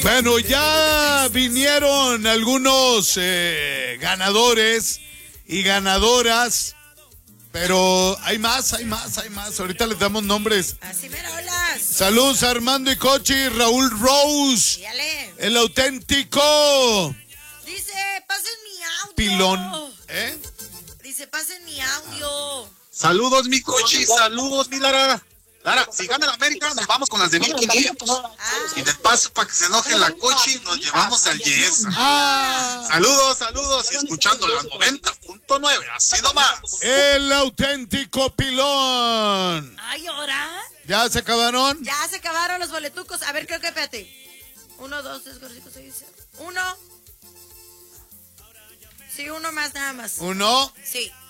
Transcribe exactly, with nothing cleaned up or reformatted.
Bueno, ya vinieron algunos eh, ganadores y ganadoras, pero hay más, hay más, hay más. Ahorita les damos nombres. Así me holas. Saludos a Armando y Cochi, Raúl Rose, Dígale. el auténtico Dice, pasen mi audio. pilón. ¿Eh? Dice, pasen mi audio. Saludos, mi Cochi, saludos, mi Lara. Lara, si gana el América, nos vamos con las de mil quinientos. Ah. Y de paso, para que se enoje la Cochi, nos llevamos al Yesa. Ah, Saludos, saludos, y escuchando la noventa punto nueve, así nomás. el auténtico pilón. Ay, ¿ahora? ¿Ya se acabaron? Ya se acabaron los boletucos. A ver, creo que, espérate. Uno, dos, tres, cuatro, cinco, seis, siete. Uno. Sí, uno más, nada más. Uno. Sí.